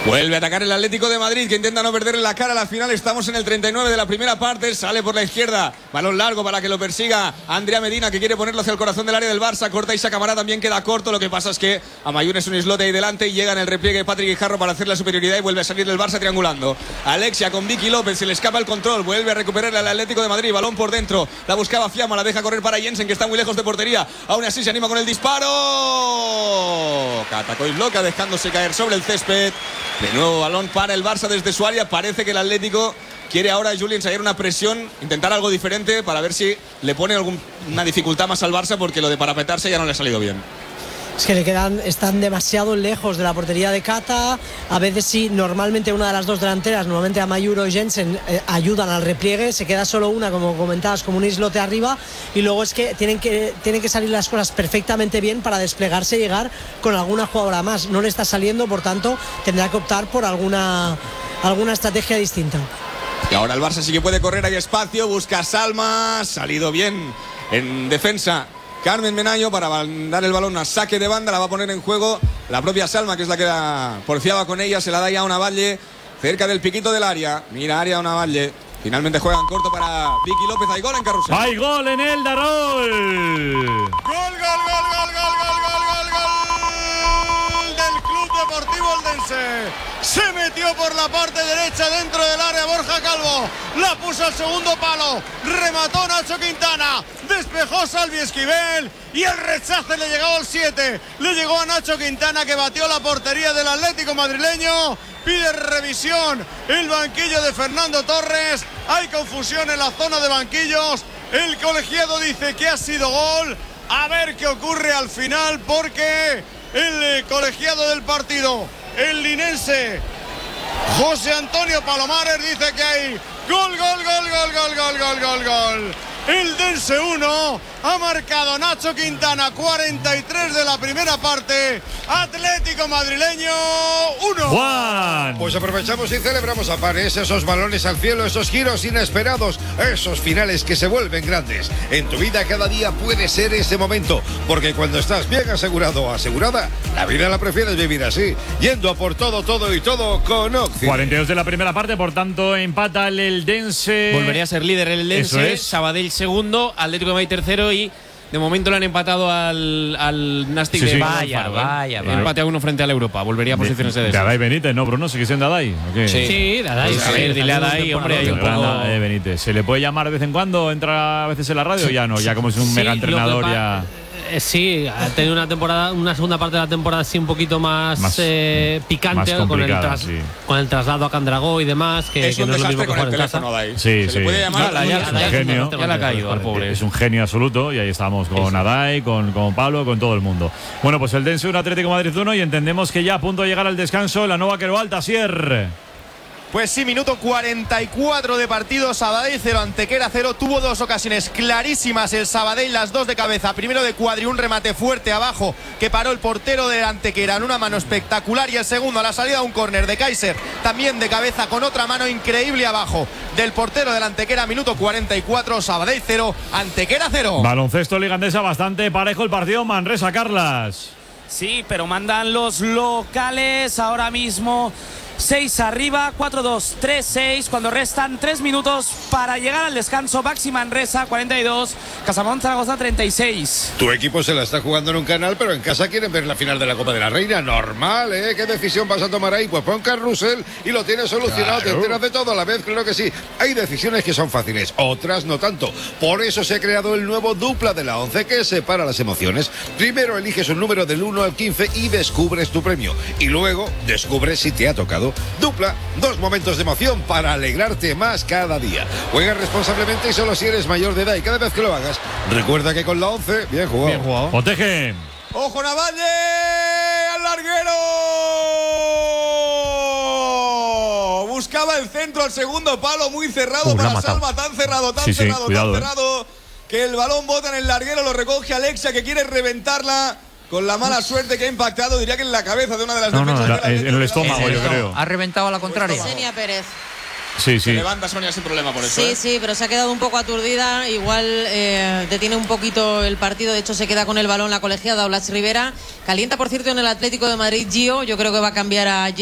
Vuelve a atacar el Atlético de Madrid, que intenta no perderle la cara a la final. Estamos en el 39 de la primera parte. Sale por la izquierda, balón largo para que lo persiga Andrea Medina, que quiere ponerlo hacia el corazón del área del Barça. Corta Isa Camará, también queda corto. Lo que pasa es que Amayún es un islote ahí delante y llega en el repliegue Patrick Guijarro para hacer la superioridad y vuelve a salir el Barça triangulando. Alexia con Vicky López, se le escapa el control, vuelve a recuperar al Atlético de Madrid. Balón por dentro, la buscaba Fiamma, la deja correr para Jensen, que está muy lejos de portería. Aún así se anima con el disparo. Catacois loca, dejándose caer sobre el césped. De nuevo balón para el Barça desde su área. Parece que el Atlético quiere ahora a Julien ensayar una presión, intentar algo diferente para ver si le pone alguna dificultad más al Barça, porque lo de parapetarse ya no le ha salido bien. Es que están demasiado lejos de la portería de Cata. A veces sí, normalmente una de las dos delanteras, normalmente Amayur o Jensen, ayudan al repliegue. Se queda solo una, como comentabas, como un islote arriba. Y luego es que tienen que salir las cosas perfectamente bien para desplegarse y llegar con alguna jugadora más. No le está saliendo, por tanto, tendrá que optar por alguna estrategia distinta. Y ahora el Barça sí que puede correr, hay espacio, busca a Salma. Salido bien en defensa Carmen Menayo para dar el balón a saque de banda. La va a poner en juego la propia Salma, que es la que porfiaba con ella. Se la da ya a Unavalle cerca del piquito del área. Mira, área Unavalle. Finalmente juegan corto para Vicky López. Hay gol en Carrusel. ¡Hay gol en el Darol! ¡Gol del Club Deportivo Eldense! Se metió por la parte derecha dentro del área Borja Calvo. La puso al segundo palo. Remató Nacho Quintana. Despejó Salvi Esquivel. Y el rechace le llegó al 7. Le llegó a Nacho Quintana, que batió la portería del Atlético madrileño. Pide revisión el banquillo de Fernando Torres. Hay confusión en la zona de banquillos. El colegiado dice que ha sido gol. A ver qué ocurre al final, porque el colegiado del partido, el linense José Antonio Palomares, dice que hay gol. El Dense 1, ha marcado Nacho Quintana, 43 de la primera parte. Atlético madrileño 1. Juan. Pues aprovechamos y celebramos a pares esos balones al cielo, esos giros inesperados, esos finales que se vuelven grandes. En tu vida cada día puede ser ese momento, porque cuando estás bien asegurado o asegurada, la vida la prefieres vivir así, yendo a por todo y todo con Occidente. 42 de la primera parte, por tanto empata el Eldense. Volvería a ser líder el Eldense. Eso es. Sabadell segundo, Atlético de Madrid tercero, y de momento le han empatado al Nastic de Vaya. Empate a uno frente a la Europa. Volvería a posiciones de Adai Benítez, ¿no, Bruno? ¿Sigue siendo Adai? ¿O Sí, de Adai. Pues A ver, dile a Adai, hombre, hay un poco... Benítez. ¿Se le puede llamar de vez en cuando? ¿Entra a veces en la radio? Ya no, ya como es un mega entrenador ya... Sí, ha tenido una segunda parte de la temporada así un poquito más picante, más con el traslado a Candragó y demás, que no es lo mismo que jugar en casa. Sí. Se le puede llamar es un genio. Ya le ha caído al pobre. Es un genio absoluto, y ahí estamos con Adai, con Pablo, con todo el mundo. Bueno, pues el Dense 1, Atlético de Madrid 1, y entendemos que ya a punto de llegar al descanso la Nova Quero Alta, Asier. Pues sí, minuto 44 de partido. Sabadell 0, Antequera 0. Tuvo dos ocasiones clarísimas el Sabadell, las dos de cabeza. Primero de Cuadri, un remate fuerte abajo que paró el portero del Antequera en una mano espectacular. Y el segundo a la salida un córner de Kaiser, también de cabeza con otra mano increíble abajo del portero del Antequera. Minuto 44, Sabadell 0, Antequera 0. Baloncesto Liga Endesa, bastante parejo el partido. Manresa, Carlas. Sí, pero mandan los locales ahora mismo. 6 arriba, 4-2, 3-6, cuando restan 3 minutos para llegar al descanso. Baxi Manresa 42, Casamón Zaragoza 36. Tu equipo se la está jugando en un canal, pero en casa quieren ver la final de la Copa de la Reina. Normal, ¿eh? ¿Qué decisión vas a tomar ahí? Pues pon Carrusel y lo tienes solucionado. Claro. Te enteras de todo a la vez, claro que sí. Hay decisiones que son fáciles, otras no tanto. Por eso se ha creado el nuevo Dupla de la 11, que separa las emociones. Primero eliges un número del 1 al 15 y descubres tu premio. Y luego descubres si te ha tocado. Dupla, 2 momentos de emoción para alegrarte más cada día. Juega responsablemente y solo si eres mayor de edad, y cada vez que lo hagas, recuerda que con la 11, bien jugado. Protege. ¡Ojo Navalle! ¡Al larguero! Buscaba el centro al segundo palo, muy cerrado para Salma, tan cerrado, que el balón bota en el larguero, lo recoge Alexia, que quiere reventarla. Con la mala suerte que ha impactado, diría que en la cabeza de una de las defensas. En el estómago, yo creo. Ha reventado a la contraria. Xenia Pérez. Sí. Se levanta Sonia sin problema por eso. Sí, pero se ha quedado un poco aturdida. Igual detiene un poquito el partido. De hecho, se queda con el balón la colegiada Olas Rivera. Calienta, por cierto, en el Atlético de Madrid Gio. Yo creo que va a cambiar a